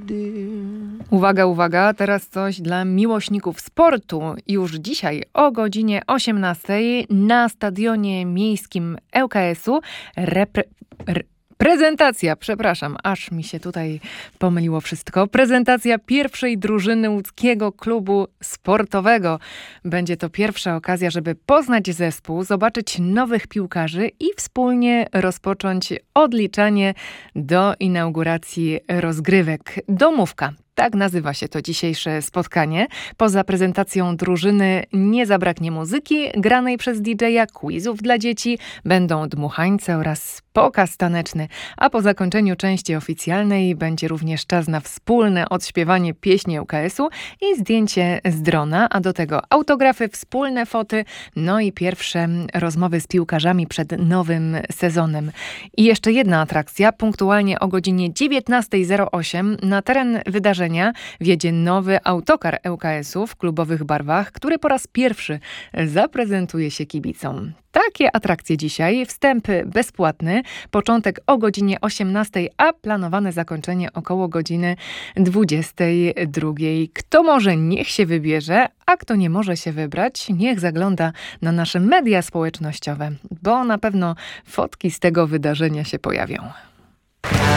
Uwaga, uwaga, teraz coś dla miłośników sportu. Już dzisiaj o godzinie 18 na stadionie miejskim ŁKS-u aż mi się tutaj pomyliło wszystko. Prezentacja pierwszej drużyny łódzkiego klubu sportowego. Będzie to pierwsza okazja, żeby poznać zespół, zobaczyć nowych piłkarzy i wspólnie rozpocząć odliczanie do inauguracji rozgrywek. Domówka. Tak nazywa się to dzisiejsze spotkanie. Poza prezentacją drużyny nie zabraknie muzyki granej przez DJ-a, quizów dla dzieci, będą dmuchańce oraz pokaz taneczny, a po zakończeniu części oficjalnej będzie również czas na wspólne odśpiewanie pieśni ŁKS-u i zdjęcie z drona, a do tego autografy, wspólne foty, no i pierwsze rozmowy z piłkarzami przed nowym sezonem. I jeszcze jedna atrakcja, punktualnie o godzinie 19:08 na teren wydarzenia wjedzie nowy autokar ŁKS-u w klubowych barwach, który po raz pierwszy zaprezentuje się kibicom. Takie atrakcje dzisiaj, wstęp bezpłatny, początek o godzinie 18, a planowane zakończenie około godziny 22. Kto może, niech się wybierze, a kto nie może się wybrać, niech zagląda na nasze media społecznościowe, bo na pewno fotki z tego wydarzenia się pojawią.